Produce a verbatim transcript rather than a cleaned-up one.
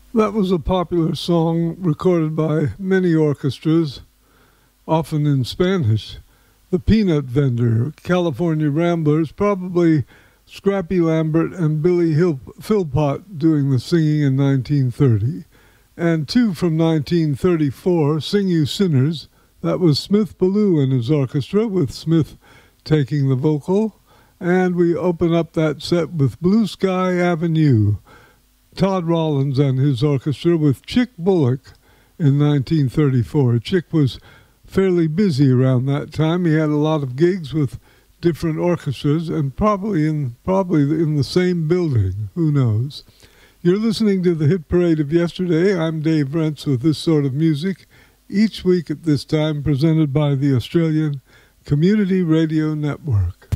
That was a popular song recorded by many orchestras, often in Spanish. The Peanut Vendor, California Ramblers, probably Scrappy Lambert and Billy Hil- Philpott doing the singing in nineteen thirty. And two from nineteen thirty-four, Sing You Sinners, that was Smith Ballou and his orchestra, with Smith taking the vocal. And we open up that set with Blue Sky Avenue, Todd Rollins and his orchestra, with Chick Bullock in nineteen thirty-four. Chick was fairly busy around that time. He had a lot of gigs with different orchestras, and probably in probably in the same building. Who knows? You're listening to the Hit Parade of Yesterday. I'm Dave Rentz with this sort of music, each week at this time, presented by the Australian Community Radio Network.